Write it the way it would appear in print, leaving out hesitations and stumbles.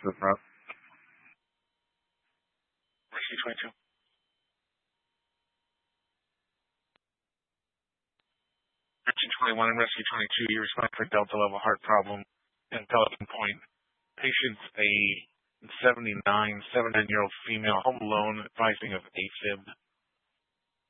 No problem. Rescue 22. Rescue 21 and Rescue 22, you respond for Delta level heart problem in Pelican Point. Patient's a 79-year-old female, home alone, advising of AFib.